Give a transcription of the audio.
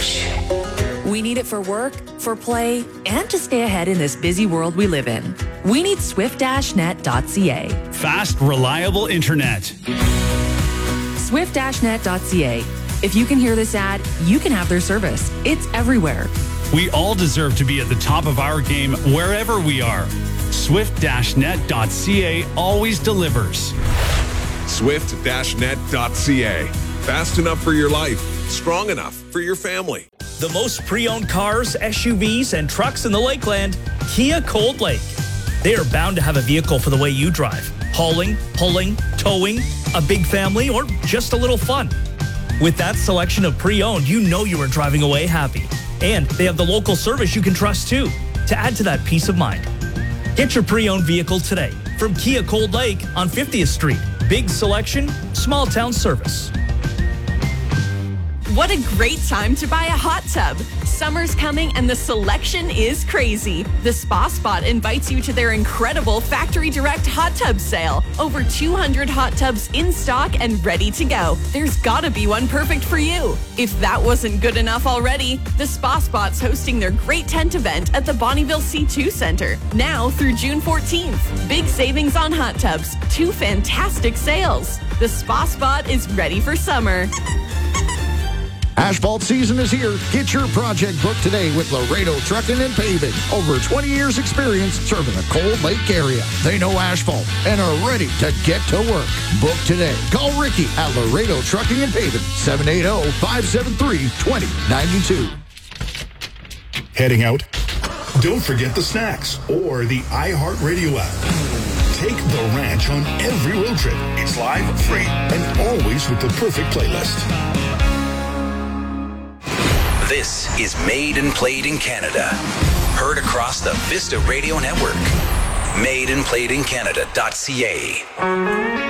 Dash. We need it for work, for play, and to stay ahead in this busy world we live in. We need swift-net.ca. Fast, reliable internet. Swift-net.ca. If you can hear this ad, you can have their service. It's everywhere. We all deserve to be at the top of our game wherever we are. Swift-net.ca always delivers. Swift-net.ca. Fast enough for your life, strong enough for your family. The most pre-owned cars, SUVs, and trucks in the Lakeland, Kia Cold Lake. They are bound to have a vehicle for the way you drive. Hauling, pulling, towing, a big family, or just a little fun. With that selection of pre-owned, you know you are driving away happy. And they have the local service you can trust too, to add to that peace of mind. Get your pre-owned vehicle today from Kia Cold Lake on 50th Street. Big selection, small town service. What a great time to buy a hot tub. Summer's coming and the selection is crazy. The Spa Spot invites you to their incredible Factory Direct hot tub sale. Over 200 hot tubs in stock and ready to go. There's gotta be one perfect for you. If that wasn't good enough already, the Spa Spot's hosting their Great Tent event at the Bonnyville C2 Center. Now through June 14th. Big savings on hot tubs. 2 fantastic sales. The Spa Spot is ready for summer. Asphalt season is here. Get your project booked today with Laredo Trucking and Paving. Over 20 years experience serving the Cold Lake area. They know asphalt and are ready to get to work. Book today. Call Ricky at Laredo Trucking and Paving, 780-573-2092. Heading out? Don't forget the snacks or the iHeartRadio app. Take the ranch on every road trip. It's live, free, and always with the perfect playlist. This is Made and Played in Canada. Heard across the Vista Radio Network. MadeandPlayedInCanada.ca.